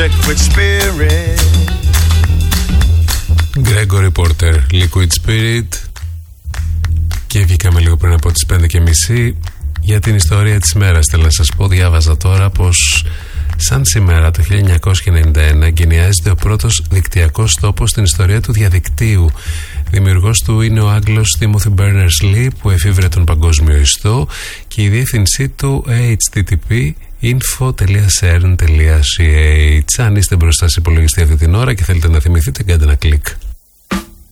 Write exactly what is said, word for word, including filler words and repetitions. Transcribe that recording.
liquid spirit. Gregory Porter, Liquid Spirit. Και βγήκαμε λίγο πριν από τις πέντε και μισή για την ιστορία της μέρας. Θέλω να σας πω, διάβαζα τώρα πως σαν σήμερα το χίλια εννιακόσια ενενήντα ένα εγκαινιάζεται ο πρώτος δικτυακός τόπος στην ιστορία του διαδικτύου. Δημιουργός του είναι ο Άγγλος Timothy Berners-Lee, που εφήβρε τον παγκόσμιο ιστό, και η διεύθυνσή του έιτς τι τι πι info τελεία cern τελεία c h. Αν είστε μπροστά σε υπολογιστή αυτή την ώρα και θέλετε να θυμηθείτε, κάντε ένα κλικ.